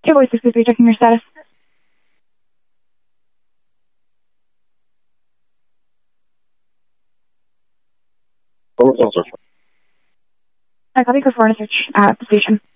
Your voice is busy checking your status. I copy for foreign search at the station.